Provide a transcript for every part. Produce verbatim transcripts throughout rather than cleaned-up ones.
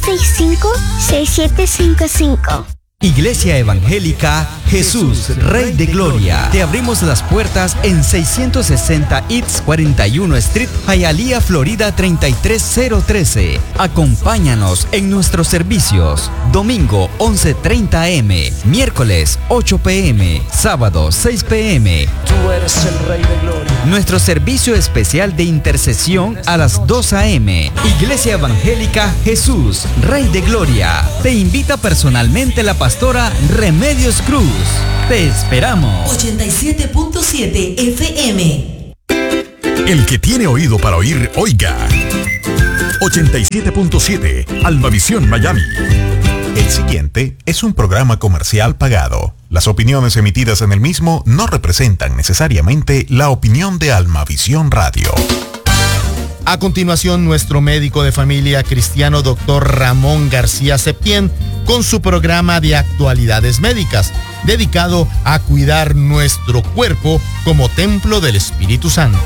seis cinco, seis siete cinco cinco. Iglesia Evangélica Jesús, Rey de Gloria. Te abrimos las puertas en seiscientos sesenta East cuarenta y uno Street, Hialeah, Florida treinta y tres cero trece. Acompáñanos en nuestros servicios. Domingo once treinta a eme, miércoles ocho pe eme, sábado seis pe eme. Tú eres el Rey de Gloria. Nuestro servicio especial de intercesión a las dos a eme. Iglesia Evangélica Jesús, Rey de Gloria. Te invita personalmente la pastora Remedios Cruz. Te esperamos. ochenta y siete punto siete efe eme. El que tiene oído para oír, oiga. ochenta y siete punto siete, Almavisión Miami. El siguiente es un programa comercial pagado. Las opiniones emitidas en el mismo no representan necesariamente la opinión de Almavisión Radio. A continuación, nuestro médico de familia cristiano, doctor Ramón García Septién, con su programa de actualidades médicas, dedicado a cuidar nuestro cuerpo como templo del Espíritu Santo.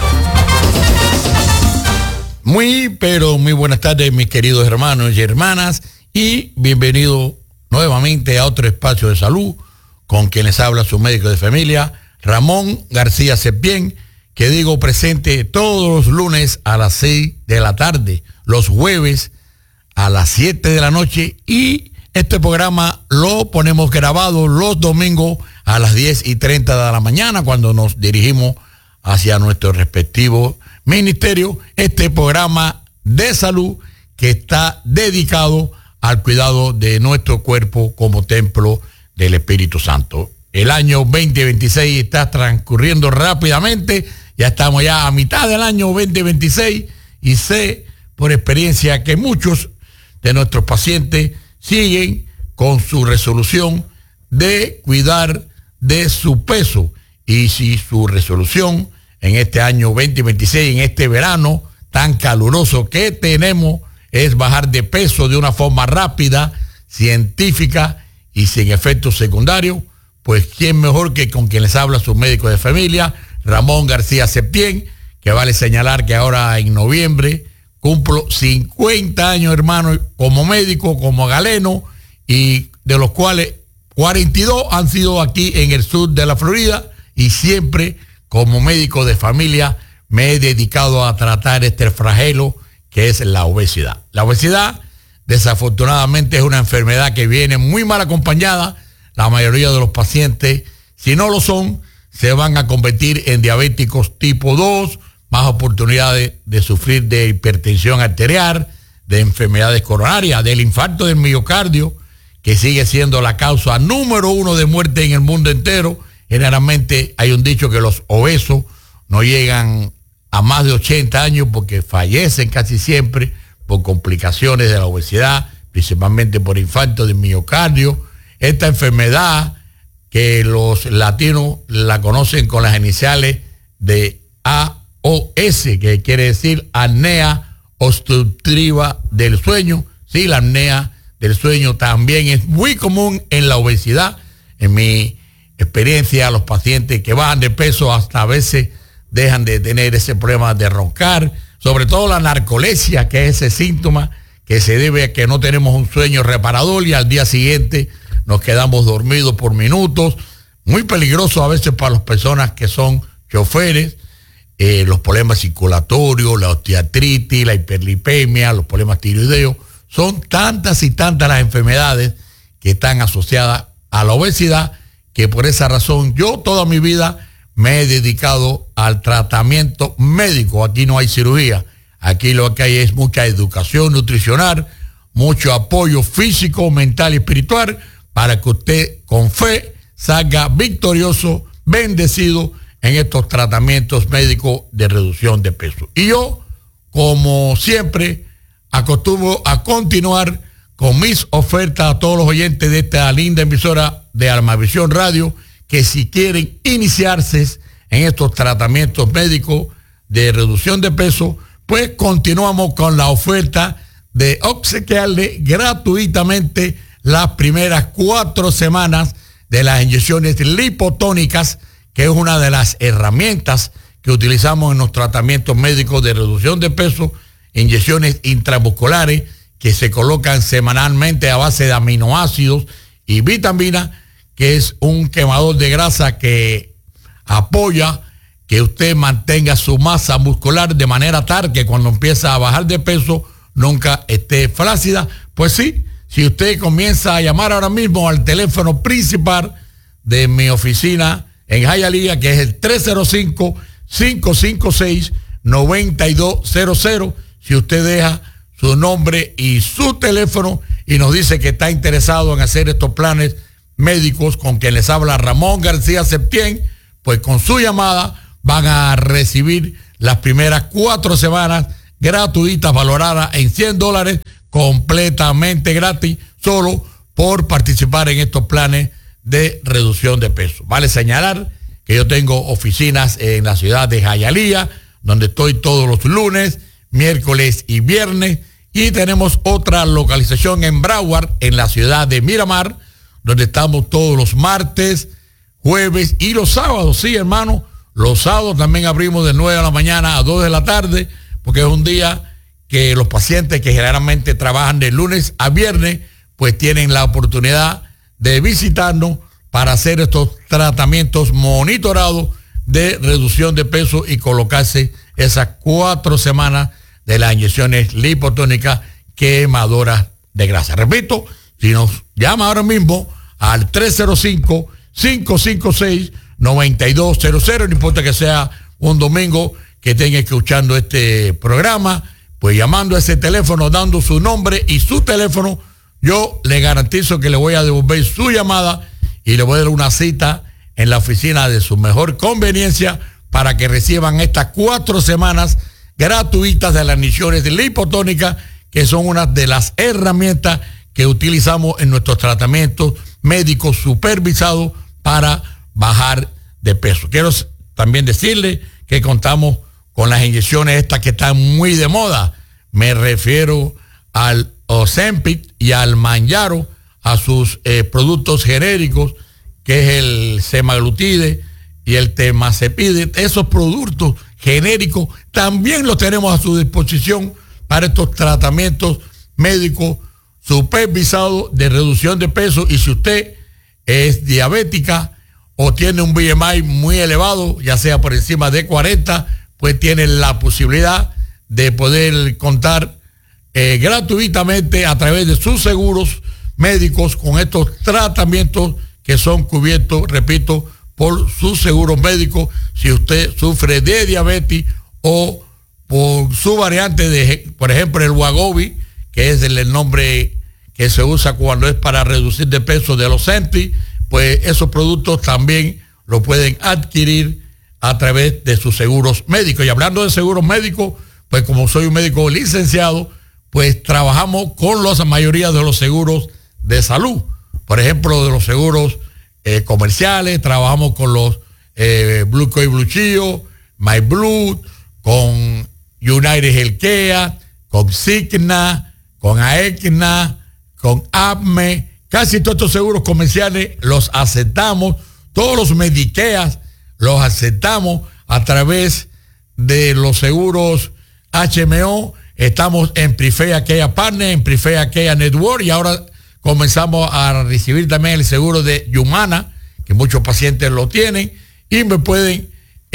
Muy, pero muy buenas tardes, mis queridos hermanos y hermanas, y bienvenido nuevamente a otro espacio de salud, con quien les habla su médico de familia, Ramón García Septién, que digo presente todos los lunes a las seis de la tarde, los jueves a las siete de la noche, y este programa lo ponemos grabado los domingos a las diez y treinta de la mañana, cuando nos dirigimos hacia nuestro respectivo ministerio. Este programa de salud que está dedicado al cuidado de nuestro cuerpo como templo del Espíritu Santo. El año veinte veintiséis está transcurriendo rápidamente. Ya estamos ya a mitad del año veinte veintiséis y sé por experiencia que muchos de nuestros pacientes siguen con su resolución de cuidar de su peso. Y si su resolución en este año veinte veintiséis, en este verano tan caluroso que tenemos, es bajar de peso de una forma rápida, científica y sin efectos secundarios, pues quién mejor que con quien les habla su médico de familia, Ramón García Septién, que vale señalar que ahora en noviembre cumplo cincuenta años, hermano, como médico, como galeno, y de los cuales cuarenta y dos han sido aquí en el sur de la Florida, y siempre como médico de familia me he dedicado a tratar este flagelo que es la obesidad. La obesidad, desafortunadamente, es una enfermedad que viene muy mal acompañada. La mayoría de los pacientes, si no lo son, se van a convertir en diabéticos tipo dos, más oportunidades de sufrir de hipertensión arterial, de enfermedades coronarias, del infarto del miocardio, que sigue siendo la causa número uno de muerte en el mundo entero. Generalmente hay un dicho que los obesos no llegan a más de ochenta años porque fallecen casi siempre por complicaciones de la obesidad, principalmente por infarto del miocardio. Esta enfermedad, que los latinos la conocen con las iniciales de A O S, que quiere decir apnea obstructiva del sueño. Sí, la apnea del sueño también es muy común en la obesidad. En mi experiencia, los pacientes que bajan de peso hasta a veces dejan de tener ese problema de roncar, sobre todo la narcolepsia, que es ese síntoma que se debe a que no tenemos un sueño reparador y al día siguiente nos quedamos dormidos por minutos. Muy peligroso a veces para las personas que son choferes. Eh, los problemas circulatorios, la osteoartritis, la hiperlipemia, los problemas tiroideos. Son tantas y tantas las enfermedades que están asociadas a la obesidad, que por esa razón yo toda mi vida me he dedicado al tratamiento médico. Aquí no hay cirugía. Aquí lo que hay es mucha educación nutricional, mucho apoyo físico, mental y espiritual, para que usted con fe salga victorioso, bendecido en estos tratamientos médicos de reducción de peso. Y yo, como siempre, acostumbro a continuar con mis ofertas a todos los oyentes de esta linda emisora de Almavisión Radio, que si quieren iniciarse en estos tratamientos médicos de reducción de peso, pues continuamos con la oferta de obsequiarle gratuitamente las primeras cuatro semanas de las inyecciones lipotónicas, que es una de las herramientas que utilizamos en los tratamientos médicos de reducción de peso, inyecciones intramusculares que se colocan semanalmente a base de aminoácidos y vitaminas, que es un quemador de grasa que apoya que usted mantenga su masa muscular de manera tal que cuando empieza a bajar de peso nunca esté flácida. Pues sí, si usted comienza a llamar ahora mismo al teléfono principal de mi oficina en Hialeah, que es el tres cero cinco, cinco cinco seis, nueve dos cero cero, si usted deja su nombre y su teléfono y nos dice que está interesado en hacer estos planes médicos con quien les habla Ramón García Septién, pues con su llamada van a recibir las primeras cuatro semanas gratuitas valoradas en cien dólares, completamente gratis, solo por participar en estos planes de reducción de peso. Vale señalar que yo tengo oficinas en la ciudad de Hialeah, donde estoy todos los lunes, miércoles y viernes, y tenemos otra localización en Broward, en la ciudad de Miramar, donde estamos todos los martes, jueves y los sábados. Sí, hermano, los sábados también abrimos de nueve de la mañana a dos de la tarde, porque es un día que los pacientes que generalmente trabajan de lunes a viernes, pues tienen la oportunidad de visitarnos para hacer estos tratamientos monitorados de reducción de peso y colocarse esas cuatro semanas de las inyecciones lipotónicas quemadoras de grasa. Repito, si nos llama ahora mismo al tres cero cinco, cinco cinco seis, nueve dos cero cero, no importa que sea un domingo que estén escuchando este programa, pues llamando a ese teléfono, dando su nombre y su teléfono, yo le garantizo que le voy a devolver su llamada y le voy a dar una cita en la oficina de su mejor conveniencia para que reciban estas cuatro semanas gratuitas de las inyecciones lipotónicas, que son una de las herramientas que utilizamos en nuestros tratamientos médicos supervisados para bajar de peso. Quiero también decirle que contamos con las inyecciones estas que están muy de moda. Me refiero al Ozempic y al Mounjaro, a sus eh, productos genéricos, que es el semaglutide y el temazepide. Esos productos genéricos también los tenemos a su disposición para estos tratamientos médicos supervisados de reducción de peso. Y si usted es diabética o tiene un B M I muy elevado, ya sea por encima de cuarenta, pues tiene la posibilidad de poder contar eh, gratuitamente a través de sus seguros médicos con estos tratamientos que son cubiertos, repito, por sus seguros médicos. Si usted sufre de diabetes o por su variante de, por ejemplo, el Wegovy, que es el, el nombre que se usa cuando es para reducir de peso de los Ozempic, pues esos productos también lo pueden adquirir a través de sus seguros médicos. Y hablando de seguros médicos, pues como soy un médico licenciado, pues trabajamos con la mayoría de los seguros de salud. Por ejemplo, de los seguros eh, comerciales, trabajamos con los eh, Blue Cross Blue Shield, My Blue, con United Healthcare, con Cigna, con Aetna, con A P M E. Casi todos estos seguros comerciales los aceptamos, todos los Medicares los aceptamos a través de los seguros H M O. Estamos en Preferred Care Partner, en Preferred Care Network, y ahora comenzamos a recibir también el seguro de Humana, que muchos pacientes lo tienen, y me pueden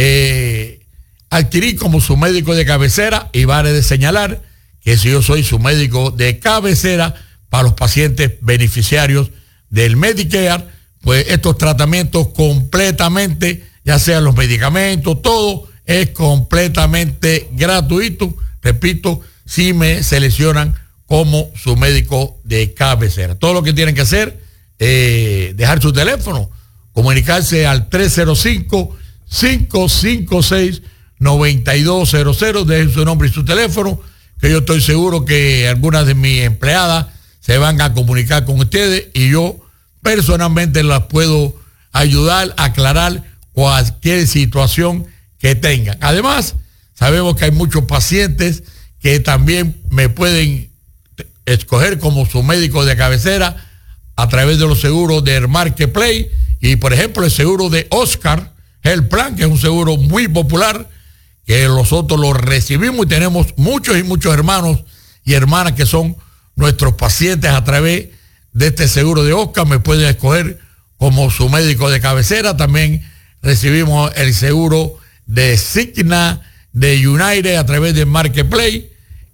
eh, adquirir como su médico de cabecera. Y vale de señalar que si yo soy su médico de cabecera para los pacientes beneficiarios del Medicare, pues estos tratamientos completamente, ya sean los medicamentos, todo es completamente gratuito. Repito, si me seleccionan como su médico de cabecera. Todo lo que tienen que hacer es eh, dejar su teléfono, comunicarse al tres cero cinco, cinco cinco seis, nueve dos cero cero, dejen su nombre y su teléfono, que yo estoy seguro que algunas de mis empleadas se van a comunicar con ustedes y yo personalmente las puedo ayudar a aclarar cualquier situación que tengan. Además, sabemos que hay muchos pacientes que también me pueden escoger como su médico de cabecera a través de los seguros del Marketplace. Y por ejemplo, el seguro de Oscar Health Plan, que es un seguro muy popular, que nosotros lo recibimos y tenemos muchos y muchos hermanos y hermanas que son nuestros pacientes a través de este seguro de Oscar me pueden escoger como su médico de cabecera. También recibimos el seguro de Cigna, de United a través de Marketplace.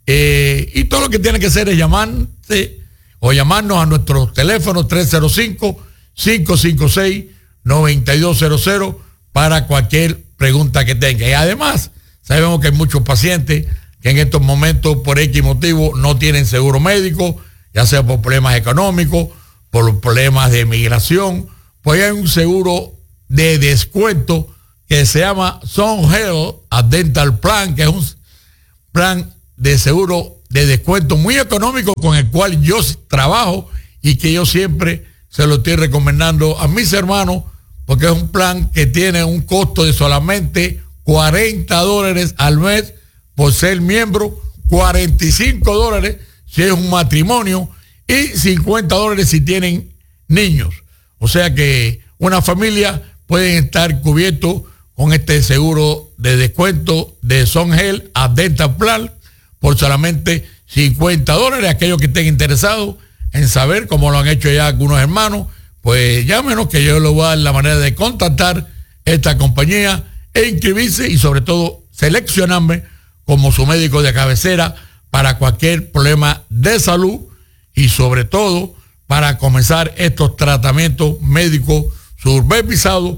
Eh, y todo lo que tiene que hacer es llamarse o llamarnos a nuestros teléfonos tres cero cinco, cinco cinco seis, nueve dos cero cero para cualquier pregunta que tenga. Y además, sabemos que hay muchos pacientes que en estos momentos por X motivo no tienen seguro médico, ya sea por problemas económicos, por problemas de migración. Pues hay un seguro de descuento que se llama Sun Health Dental Plan, que es un plan de seguro de descuento muy económico con el cual yo trabajo y que yo siempre se lo estoy recomendando a mis hermanos, porque es un plan que tiene un costo de solamente cuarenta dólares al mes por ser miembro, cuarenta y cinco dólares si es un matrimonio y cincuenta dólares si tienen niños. O sea que una familia puede estar cubiertos con este seguro de descuento de Sun Health Dental Plan por solamente cincuenta dólares. Aquellos que estén interesados en saber cómo lo han hecho ya algunos hermanos, pues llámenos que yo les voy a dar la manera de contactar esta compañía e inscribirse y sobre todo seleccionarme como su médico de cabecera para cualquier problema de salud y sobre todo para comenzar estos tratamientos médicos supervisados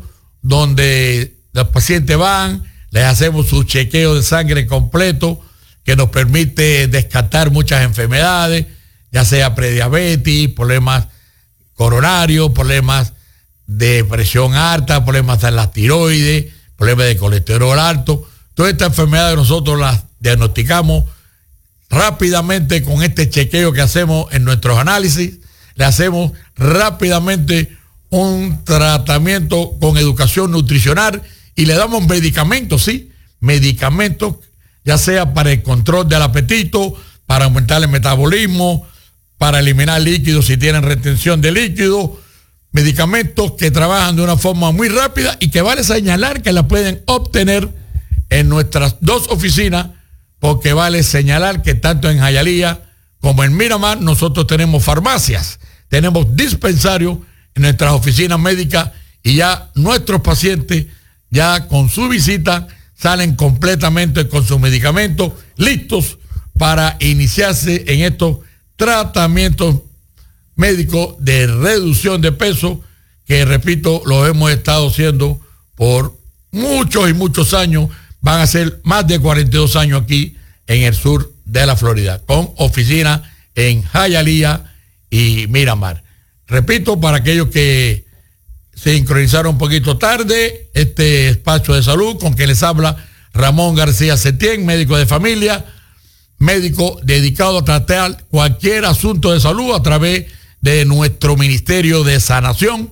donde los pacientes van, les hacemos su chequeo de sangre completo que nos permite descartar muchas enfermedades, ya sea prediabetes, problemas coronarios, problemas de presión alta, problemas de la tiroides, problemas de colesterol alto. Todas estas enfermedades nosotros las diagnosticamos rápidamente con este chequeo que hacemos en nuestros análisis. Le hacemos rápidamente un tratamiento con educación nutricional y le damos medicamentos, sí, medicamentos, ya sea para el control del apetito, para aumentar el metabolismo, para eliminar líquidos si tienen retención de líquidos, medicamentos que trabajan de una forma muy rápida y que vale señalar que la pueden obtener en nuestras dos oficinas, porque vale señalar que tanto en Hialeah como en Miramar nosotros tenemos farmacias, tenemos dispensarios en nuestras oficinas médicas y ya nuestros pacientes ya con su visita salen completamente con sus medicamentos listos para iniciarse en estos tratamientos médicos de reducción de peso que, repito, lo hemos estado haciendo por muchos y muchos años. Van a ser más de cuarenta y dos años aquí en el sur de la Florida, con oficina en Hialeah y Miramar. Repito, para aquellos que se sincronizaron un poquito tarde, este espacio de salud con que les habla Ramón García Septién, médico de familia, médico dedicado a tratar cualquier asunto de salud a través de nuestro Ministerio de Sanación,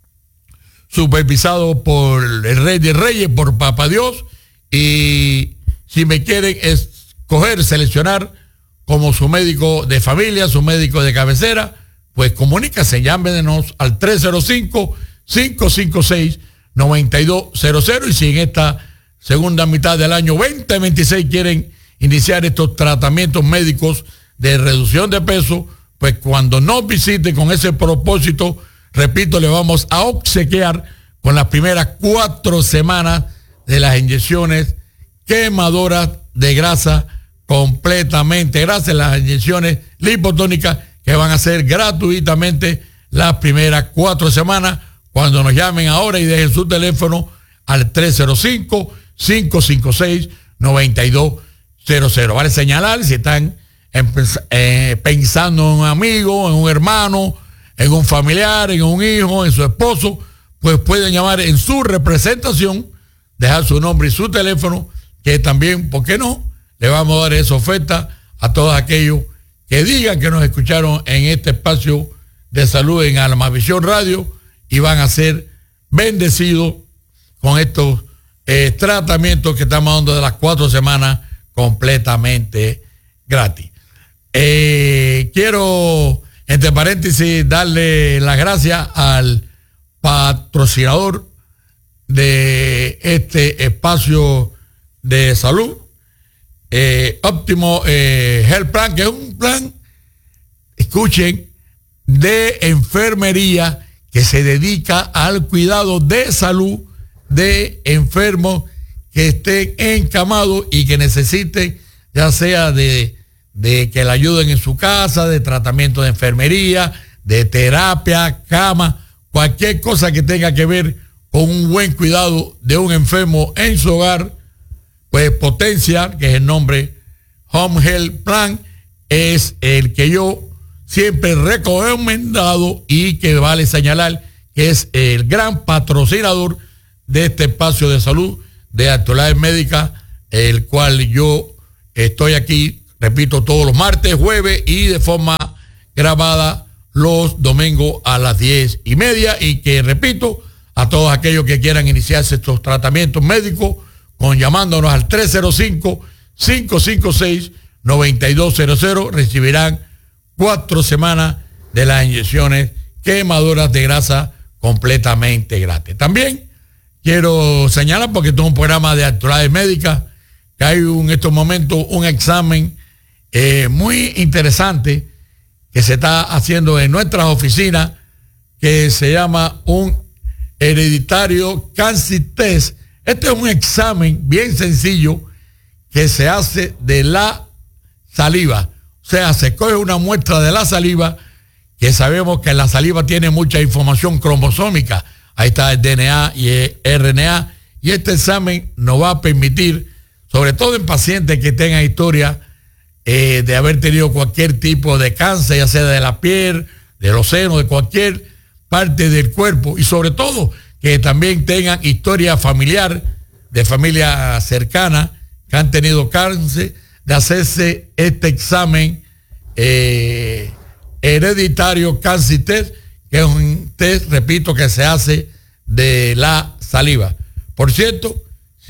supervisado por el Rey de Reyes, por Papá Dios. Y si me quieren escoger, seleccionar como su médico de familia, su médico de cabecera, pues comuníquense, llámenos al tres cero cinco, cinco cinco seis, nueve dos cero cero. Y si en esta segunda mitad del año veinte veintiséis quieren iniciar estos tratamientos médicos de reducción de peso, pues cuando nos visiten con ese propósito, repito, le vamos a obsequiar con las primeras cuatro semanas de las inyecciones quemadoras de grasa completamente gracias a las inyecciones lipotónicas que van a ser gratuitamente las primeras cuatro semanas cuando nos llamen ahora y dejen su teléfono al tres cero cinco, cinco cinco seis, nueve dos cero cero. Vale señalar si están en, eh, pensando en un amigo, en un hermano, en un familiar, en un hijo, en su esposo, pues pueden llamar en su representación, dejar su nombre y su teléfono, que también, ¿por qué no? Le vamos a dar esa oferta a todos aquellos que digan que nos escucharon en este espacio de salud en Almavisión Radio y van a ser bendecidos con estos eh, tratamientos que estamos dando de las cuatro semanas completamente gratis. Eh, quiero, entre paréntesis, darle las gracias al patrocinador de este espacio de salud, eh, Óptimo eh, Health Plan, que es un plan escuchen, de enfermería que se dedica al cuidado de salud de enfermos que estén encamados y que necesiten, ya sea de, de que le ayuden en su casa, de tratamiento de enfermería, de terapia, cama, cualquier cosa que tenga que ver con un buen cuidado de un enfermo en su hogar. Pues Potencia, que es el nombre Home Health Plan, es el que yo siempre he recomendado y que vale señalar que es el gran patrocinador de este espacio de salud de Actualidades Médicas, el cual yo estoy aquí, repito, todos los martes, jueves y de forma grabada los domingos a las diez y media, y que, repito, a todos aquellos que quieran iniciarse estos tratamientos médicos, con llamándonos al tres cero cinco, cinco cinco seis, nueve dos cero cero, recibirán cuatro semanas de las inyecciones quemadoras de grasa completamente gratis. También quiero señalar, porque esto es un programa de Actualidades Médicas, que hay un, en estos momentos un examen eh, muy interesante que se está haciendo en nuestras oficinas, que se llama un hereditario cancer test. Este es un examen bien sencillo que se hace de la saliva. O sea, se coge una muestra de la saliva, que sabemos que la saliva tiene mucha información cromosómica. Ahí está el D N A y el R N A. Y este examen nos va a permitir, sobre todo en pacientes que tengan historia eh, de haber tenido cualquier tipo de cáncer, ya sea de la piel, de los senos, de cualquier parte del cuerpo, y sobre todo que también tengan historia familiar, de familia cercana, que han tenido cáncer, de hacerse este examen eh, hereditario cancer test, que es un test, repito, que se hace de la saliva. Por cierto,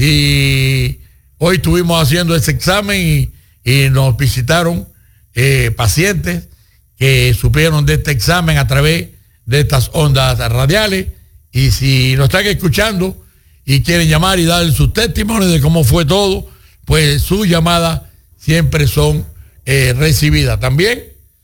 si hoy estuvimos haciendo ese examen y, y nos visitaron eh, pacientes que supieron de este examen a través de estas ondas radiales, y si nos están escuchando y quieren llamar y dar sus testimonios de cómo fue todo, pues sus llamadas siempre son eh, recibidas. También,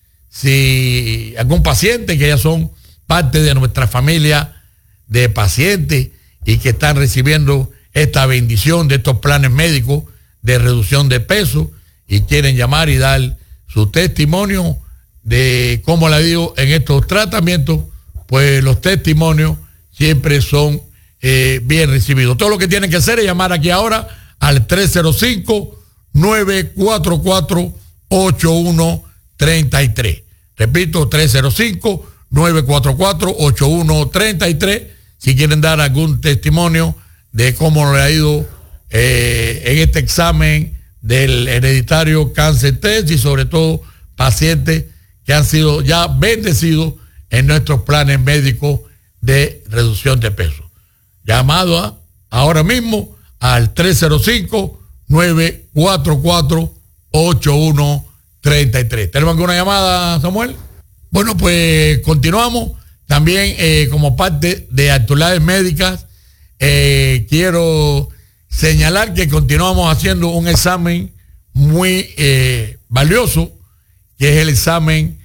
si algún paciente que ya son parte de nuestra familia de pacientes y que están recibiendo esta bendición de estos planes médicos de reducción de peso y quieren llamar y dar su testimonio de cómo le digo en estos tratamientos, pues los testimonios siempre son eh, bien recibidos. Todo lo que tienen que hacer es llamar aquí ahora al tres cero cinco, nueve cuatro cuatro, ocho uno tres tres. Repito, tres cero cinco, nueve cuatro cuatro, ocho uno tres tres. Si quieren dar algún testimonio de cómo le ha ido eh, en este examen del hereditario cancer test, y sobre todo pacientes que han sido ya bendecidos en nuestros planes médicos de reducción de peso. Llamado a, ahora mismo al tres cero cinco, nueve cuatro cuatro, ocho uno tres tres. ¿Tenemos alguna llamada, Samuel? Bueno, pues continuamos. También eh, como parte de Actualidades Médicas, eh, quiero señalar que continuamos haciendo un examen muy eh, valioso, que es el examen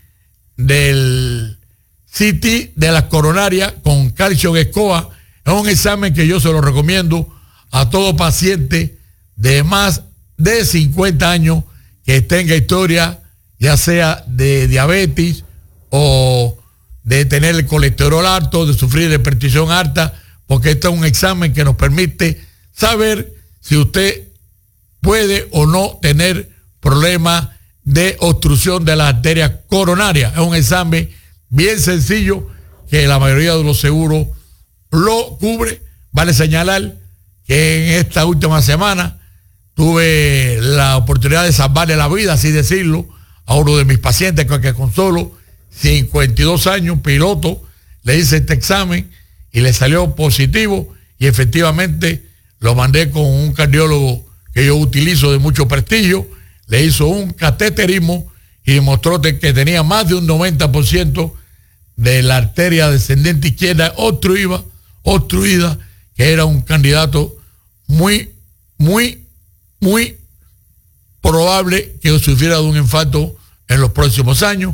del C T de las coronarias con calcio escoba. Es un examen que yo se lo recomiendo a todo paciente de más de cincuenta años que tenga historia, ya sea de diabetes o de tener el colesterol alto, de sufrir de hipertensión alta, porque este es un examen que nos permite saber si usted puede o no tener problemas de obstrucción de las arterias coronarias. Es un examen bien sencillo que la mayoría de los seguros lo cubre. Vale señalar que en esta última semana tuve la oportunidad de salvarle la vida, así decirlo, a uno de mis pacientes que con solo cincuenta y dos años, piloto, le hice este examen y le salió positivo, y efectivamente lo mandé con un cardiólogo que yo utilizo de mucho prestigio. Le hizo un cateterismo y mostró que tenía más de un noventa por ciento de la arteria descendente izquierda obstruida, obstruida, que era un candidato muy, muy, muy probable que sufriera de un infarto en los próximos años.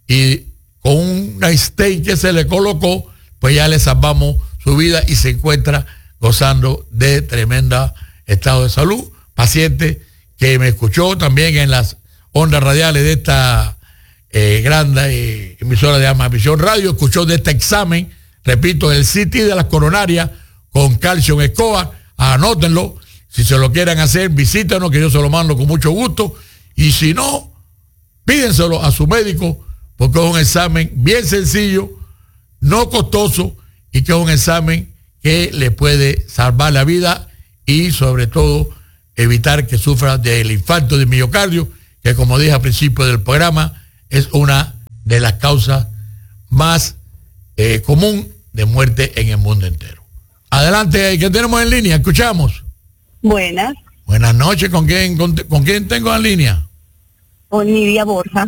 y con una stent que se le colocó, pues ya le salvamos su vida y se encuentra gozando de tremenda estado de salud. Paciente que me escuchó también en las ondas radiales de esta eh, grande eh, emisora de Amavisión Radio, escuchó de este examen, repito, el C T de las coronarias con calcio en escoba. Anótenlo, si se lo quieren hacer, visítenos, que yo se lo mando con mucho gusto, y si no, pídenselo a su médico, porque es un examen bien sencillo, no costoso, y que es un examen que le puede salvar la vida y sobre todo evitar que sufra del infarto de miocardio, que como dije al principio del programa, es una de las causas más eh, común de muerte en el mundo entero. Adelante, ¿qué tenemos en línea? Escuchamos. Buenas. Buenas noches, ¿con quién, con, con quién tengo en línea? Con Nidia Borja.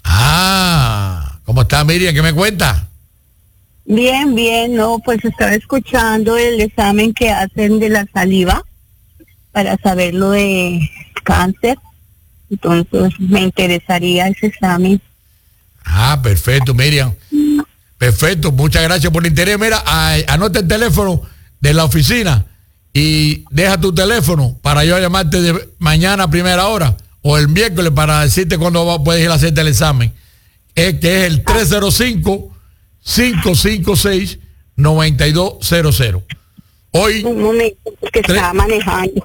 Ah, ¿cómo está Miriam? ¿Qué me cuenta? Bien, bien, no, pues estaba escuchando el examen que hacen de la saliva para saber lo de cáncer, entonces me interesaría ese examen. Ah, perfecto, Miriam. Perfecto, muchas gracias por el interés. Mira, a, anota el teléfono de la oficina y deja tu teléfono para yo llamarte de mañana a primera hora o el miércoles para decirte cuándo va, puedes ir a hacerte el examen. Es que es el tres cero cinco, cinco cinco seis, nueve dos cero cero. Hoy. Un momento, que estaba manejando.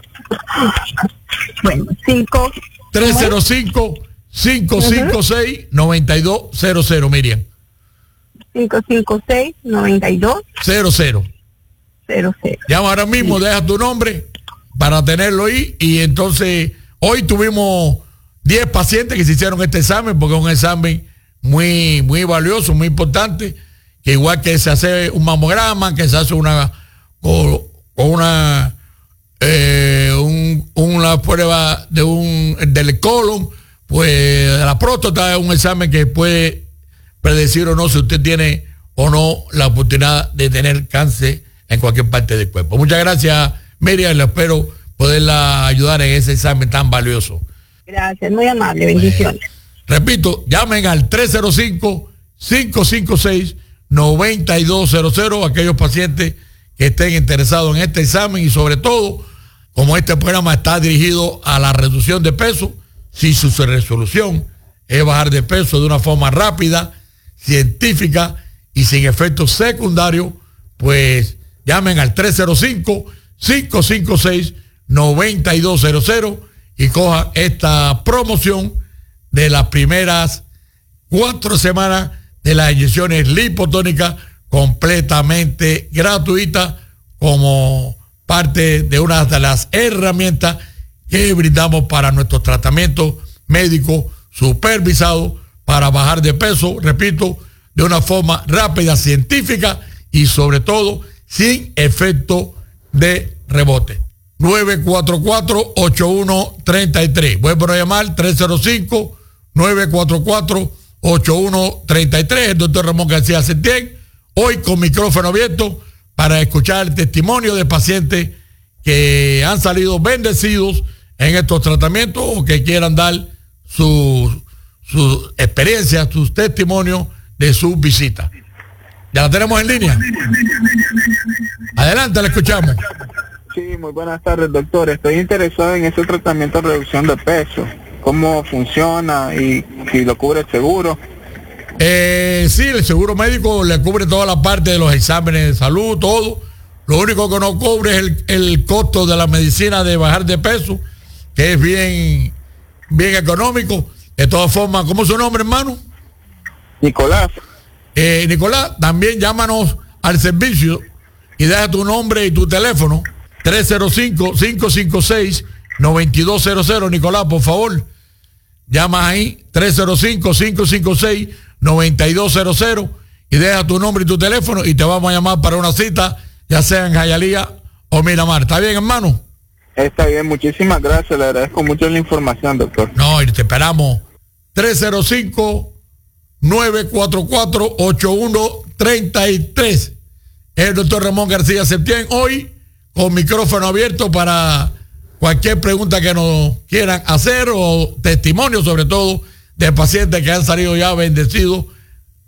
Bueno, cinco. tres cero cinco, cinco cinco seis, nueve dos cero cero, Miriam. cinco cinco seis, nueve dos cero cero. cero cero. Llama ahora mismo, sí. Deja tu nombre para tenerlo ahí. Y entonces, hoy tuvimos diez pacientes que se hicieron este examen, porque es un examen muy, muy valioso, muy importante. Que igual que se hace un mamograma, que se hace una, o, o una, eh, un, una prueba de un, del colon, pues la próstata es un examen que puede predecir o no si usted tiene o no la oportunidad de tener cáncer en cualquier parte del cuerpo. Muchas gracias, Miriam, le espero poderla ayudar en ese examen tan valioso. Gracias, muy amable, bendiciones. Eh, repito, llamen al tres cero cinco, cinco cinco seis, nueve dos cero cero aquellos pacientes que estén interesados en este examen y sobre todo, como este programa está dirigido a la reducción de peso, si su resolución es bajar de peso de una forma rápida, científica y sin efectos secundarios, pues llamen al tres cero cinco, cinco cinco seis, nueve dos cero cero y cojan esta promoción de las primeras cuatro semanas de las inyecciones lipotónicas completamente gratuitas como parte de una de las herramientas que brindamos para nuestros tratamientos médicos supervisados para bajar de peso, repito, de una forma rápida, científica y sobre todo sin efecto de rebote. nueve cuatro cuatro, ocho uno tres tres. Vuelvo a llamar tres cero cinco, nueve cuatro cuatro, ocho uno tres tres. El doctor Ramón García Septién, hoy con micrófono abierto para escuchar el testimonio de pacientes que han salido bendecidos en estos tratamientos o que quieran dar sus su experiencia, sus testimonios de sus visitas. ¿Ya la tenemos en línea? Adelante, la escuchamos. Sí, muy buenas tardes, doctor. Estoy interesado en ese tratamiento de reducción de peso. ¿Cómo funciona y si lo cubre el seguro? Eh, sí, el seguro médico le cubre toda la parte de los exámenes de salud, todo. Lo único que no cubre es el, el costo de la medicina de bajar de peso, que es bien, bien económico. De todas formas, ¿cómo es su nombre, hermano? Nicolás. Eh, Nicolás, también llámanos al servicio y deja tu nombre y tu teléfono. tres cero cinco, cinco cinco seis, nueve dos cero cero. Nicolás, por favor. Llama ahí, tres cero cinco, cinco cinco seis, nueve dos cero cero y deja tu nombre y tu teléfono y te vamos a llamar para una cita, ya sea en Hialeah o Miramar. ¿Está bien, hermano? Está bien, muchísimas gracias, le agradezco mucho la información, doctor. No, y te esperamos. tres cero cinco, nueve cuatro cuatro, ocho uno tres tres. El doctor Ramón García Septién, hoy con micrófono abierto para cualquier pregunta que nos quieran hacer o testimonio sobre todo de pacientes que han salido ya bendecidos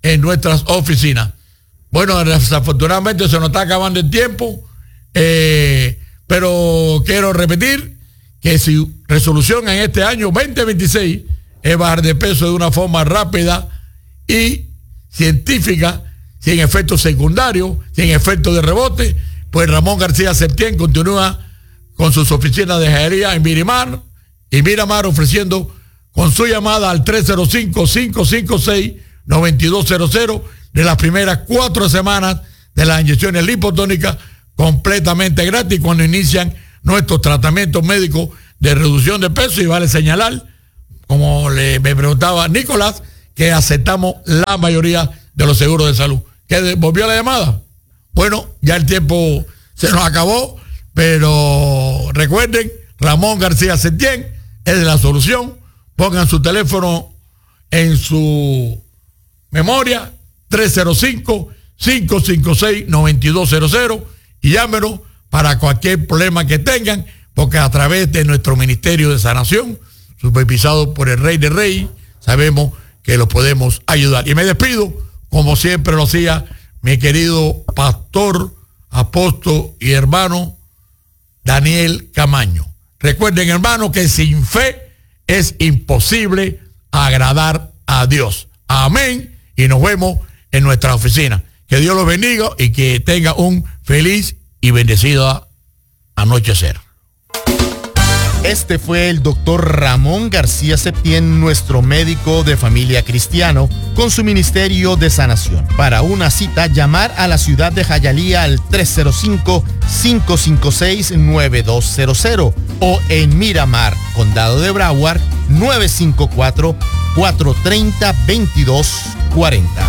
en nuestras oficinas. Bueno, desafortunadamente se nos está acabando el tiempo, eh, pero quiero repetir que su resolución en este año veinte veintiséis es bajar de peso de una forma rápida y científica, sin efectos secundarios, sin efectos de rebote, pues Ramón García Septién continúa con sus oficinas de joyería en Miramar y Miramar ofreciendo con su llamada al tres cero cinco, cinco cinco seis, nueve dos cero cero de las primeras cuatro semanas de las inyecciones lipotónicas completamente gratis cuando inician nuestros tratamientos médicos de reducción de peso. Y vale señalar, como le, me preguntaba Nicolás, que aceptamos la mayoría de los seguros de salud. ¿Que volvió la llamada? Bueno, ya el tiempo se nos acabó, pero recuerden, Ramón García Septién es la solución. Pongan su teléfono en su memoria, tres cero cinco, cinco cinco seis, nueve dos cero cero, y llámenos para cualquier problema que tengan, porque a través de nuestro Ministerio de Sanación, supervisado por el Rey de Reyes, sabemos que lo podemos ayudar. Y me despido, como siempre lo hacía mi querido pastor, apóstol y hermano Daniel Camaño. Recuerden, hermano, que sin fe es imposible agradar a Dios. Amén. Y nos vemos en nuestra oficina. Que Dios los bendiga y que tenga un feliz y bendecido anochecer. Este fue el doctor Ramón García Septién, nuestro médico de familia cristiano, con su ministerio de sanación. Para una cita, llamar a la ciudad de Hialeah al tres cero cinco, cinco cinco seis, nueve dos cero cero o en Miramar, Condado de Broward, nueve cinco cuatro, cuatro tres cero, dos dos cuatro cero.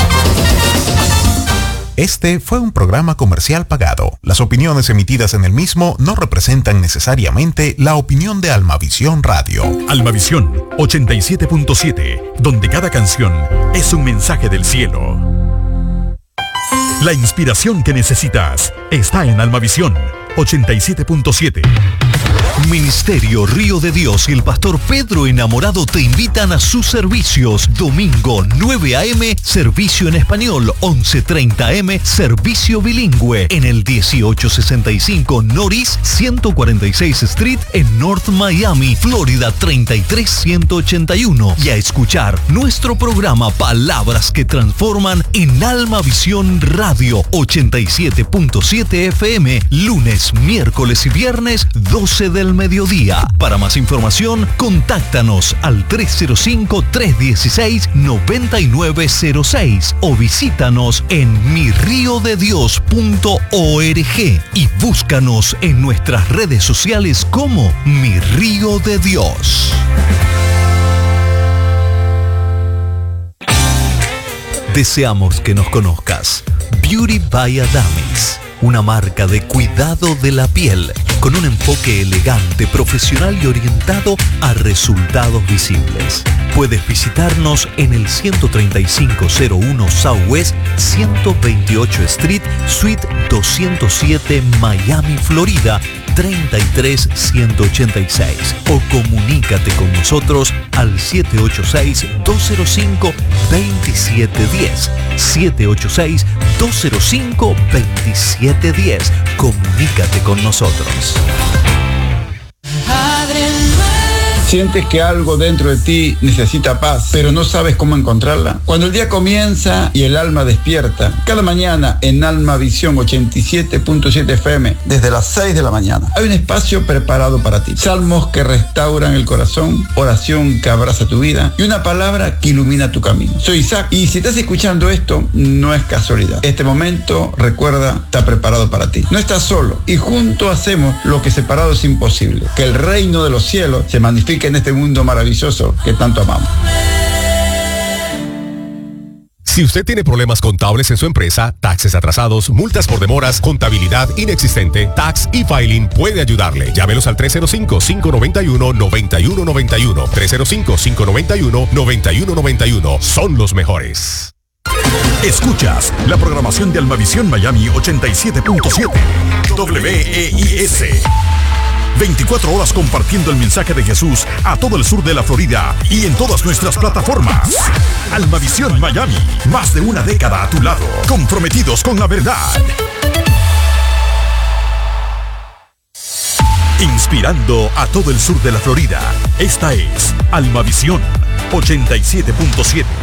Este fue un programa comercial pagado. Las opiniones emitidas en el mismo no representan necesariamente la opinión de Almavisión Radio. Almavisión ochenta y siete punto siete, donde cada canción es un mensaje del cielo. La inspiración que necesitas está en Almavisión ochenta y siete punto siete. Ministerio Río de Dios y el pastor Pedro Enamorado te invitan a sus servicios. Domingo nueve a eme, servicio en español. once treinta a eme, servicio bilingüe. En el dieciocho sesenta y cinco Norris ciento cuarenta y seis Street en North Miami, Florida treinta y tres ciento ochenta y uno. Y a escuchar nuestro programa Palabras que Transforman en Almavisión Radio ochenta y siete punto siete efe eme, lunes, miércoles y viernes, doce del mediodía. Para más información, contáctanos al tres cero cinco, tres uno seis, nueve nueve cero seis o visítanos en mi río de dios punto org y búscanos en nuestras redes sociales como Mi Río de Dios. Deseamos que nos conozcas. Beauty by Adamis, una marca de cuidado de la piel con un enfoque elegante, profesional y orientado a resultados visibles. Puedes visitarnos en el ciento treinta y cinco cero uno Southwest ciento veintiocho Street, Suite doscientos siete, Miami, Florida treinta y tres ciento ochenta y seis, o comunícate con nosotros al siete ocho seis, dos cero cinco, dos siete uno cero, siete ocho seis, dos cero cinco, dos siete uno cero. Comunícate con nosotros. ¿Sientes que algo dentro de ti necesita paz, pero no sabes cómo encontrarla? Cuando el día comienza y el alma despierta, cada mañana en Almavisión ochenta y siete punto siete efe eme, desde las seis de la mañana, hay un espacio preparado para ti. Salmos que restauran el corazón, oración que abraza tu vida y una palabra que ilumina tu camino. Soy Isaac y si estás escuchando esto, no es casualidad. Este momento, recuerda, está preparado para ti. No estás solo y juntos hacemos lo que separado es imposible. Que el reino de los cielos se magnifique en este mundo maravilloso que tanto amamos. Si usted tiene problemas contables en su empresa, taxes atrasados, multas por demoras, contabilidad inexistente, Tax e-Filing puede ayudarle. Llámelos al tres cero cinco, cinco nueve uno, nueve uno nueve uno. tres cero cinco, cinco nueve uno, nueve uno nueve uno. Son los mejores. Escuchas la programación de Almavisión Miami ochenta y siete punto siete. W E I S. veinticuatro horas compartiendo el mensaje de Jesús a todo el sur de la Florida y en todas nuestras plataformas. Almavisión Miami, más de una década a tu lado, comprometidos con la verdad. Inspirando a todo el sur de la Florida, esta es Almavisión ochenta y siete punto siete.